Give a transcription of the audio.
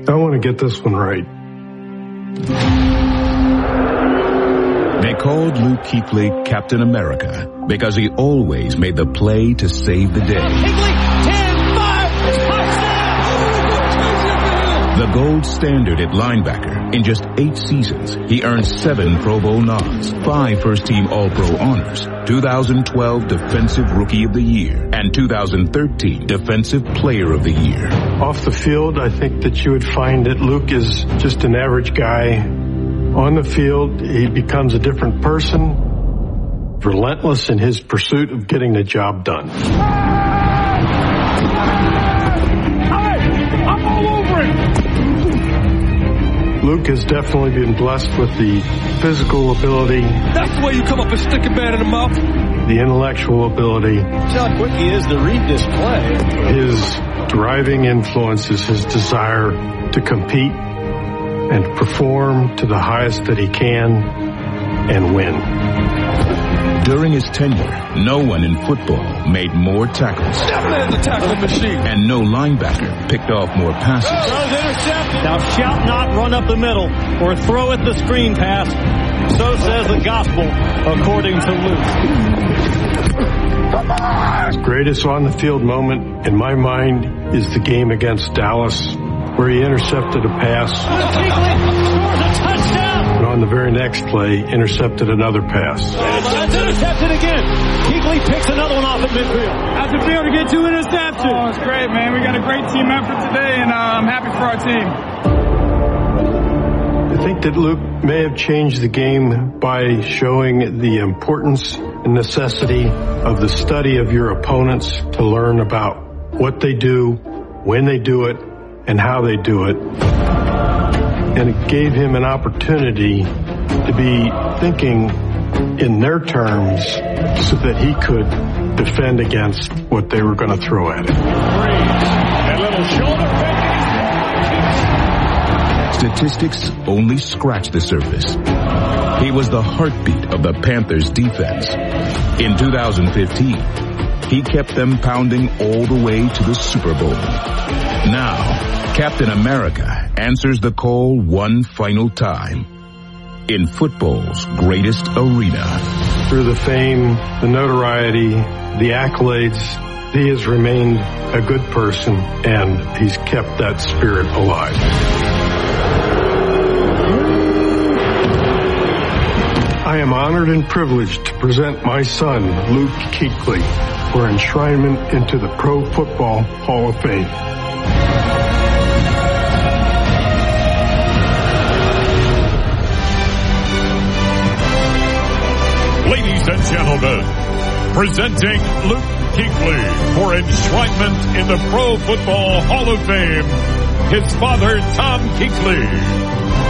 I want to get this one right. They called Luke Kuechly Captain America because he always made the play to save the day. Kuechly, 10-5, touchdown! The gold standard at linebacker. In just 8 seasons, he earned 7 Pro Bowl nods, 5 first-team All-Pro honors, 2012 Defensive Rookie of the Year, and 2013 Defensive Player of the Year. Off the field, I think that you would find that Luke is just an average guy. On the field, he becomes a different person, relentless in his pursuit of getting the job done. I'm all over it! Luke has definitely been blessed with the physical ability. That's the way you come up and stick a man in the mouth. The intellectual ability. How quick he is to read this play. His driving influence is his desire to compete and perform to the highest that he can and win. During his tenure, no one in football made more tackles. That man's a tackling machine. And no linebacker picked off more passes. Thou shalt not run up the middle or throw at the screen pass. So says the gospel, according to Luke. His greatest on-the-field moment, in my mind, is the game against Dallas, where he intercepted a pass. Kuechly scores a touchdown. And on the very next play, intercepted another pass. It's intercepted again. Kuechly picks another one off at midfield. How's it feel to get 2 interceptions? Oh, it's great, man. We got a great team effort today, and I'm happy for our team. I think that Luke may have changed the game by showing the importance and necessity of the study of your opponents to learn about what they do, when they do it, and how they do it. And it gave him an opportunity to be thinking in their terms so that he could defend against what they were going to throw at him. A little shoulder Statistics only scratch the surface. He was the heartbeat of the Panthers defense. In 2015, he kept them pounding all the way to the Super Bowl. Now, Captain America answers the call one final time in football's greatest arena. Through the fame, the notoriety, the accolades, he has remained a good person, and he's kept that spirit alive. I am honored and privileged to present my son, Luke Kuechly, for enshrinement into the Pro Football Hall of Fame. Ladies and gentlemen, presenting Luke Kuechly for enshrinement in the Pro Football Hall of Fame, his father, Tom Kuechly.